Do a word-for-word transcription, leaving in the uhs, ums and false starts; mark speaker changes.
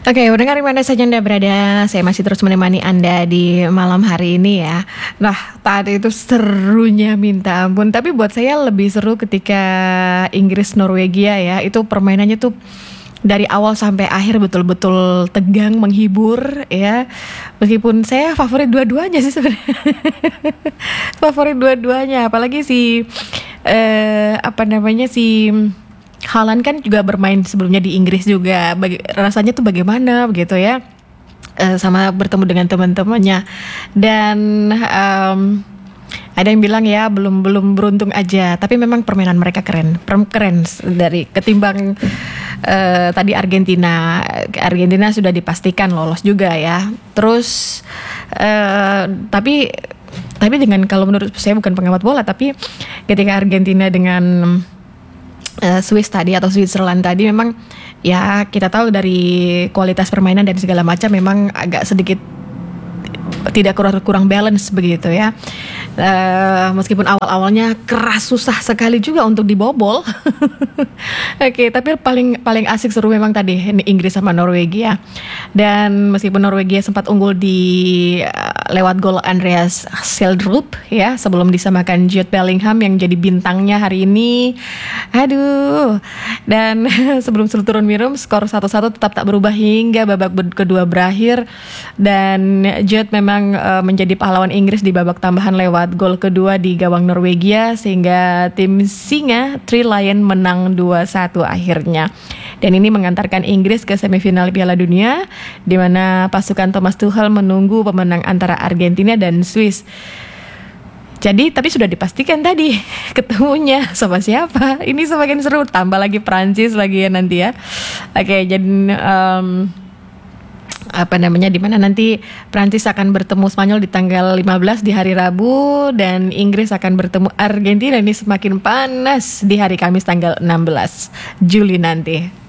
Speaker 1: Oke, pendengar di mana saja Anda berada, saya masih terus menemani Anda di malam hari ini ya. Nah, tadi itu serunya minta ampun, tapi buat saya lebih seru ketika Inggris Norwegia ya. Itu permainannya tuh dari awal sampai akhir betul-betul tegang, menghibur ya. Meskipun saya favorit dua-duanya sih sebenarnya. Favorit dua-duanya, apalagi si eh, apa namanya si Haaland kan juga bermain sebelumnya di Inggris juga. Baga- rasanya tuh bagaimana begitu ya, Eh, sama bertemu dengan teman-temannya. Dan em, ada yang bilang ya belum belum beruntung aja, tapi memang permainan mereka keren, per- keren s- dari ketimbang eh, tadi Argentina. Argentina sudah dipastikan lolos juga ya. Terus eh, tapi tapi dengan, kalau menurut saya bukan pengamat bola, tapi ketika Argentina dengan uh, Swiss tadi atau Switzerland tadi, memang ya kita tahu dari kualitas permainan dan segala macam memang agak sedikit tidak kurang kurang balance begitu ya. Eh, meskipun awal-awalnya keras, susah sekali juga untuk dibobol. Oke, tapi paling paling asik seru memang tadi ini Inggris sama Norwegia. Dan meskipun Norwegia sempat unggul di eh, lewat gol Andreas Schjelderup ya, sebelum disamakan Jude Bellingham yang jadi bintangnya hari ini. Aduh. Dan sebelum turun minum, skor satu satu tetap tak berubah hingga babak ber- kedua berakhir, dan Jude memang uh, menjadi pahlawan Inggris di babak tambahan lewat gol kedua di gawang Norwegia, sehingga tim Singa Three Lion menang dua satu akhirnya. Dan ini mengantarkan Inggris ke semifinal Piala Dunia, di mana pasukan Thomas Tuchel menunggu pemenang antara Argentina dan Swiss. Jadi tapi sudah dipastikan tadi ketemunya sama siapa. Ini semakin seru, tambah lagi Prancis lagi ya nanti ya. Oke, jadi um, apa namanya, di mana nanti Prancis akan bertemu Spanyol di tanggal lima belas di hari Rabu, dan Inggris akan bertemu Argentina. Ini semakin panas di hari Kamis tanggal enam belas Juli nanti.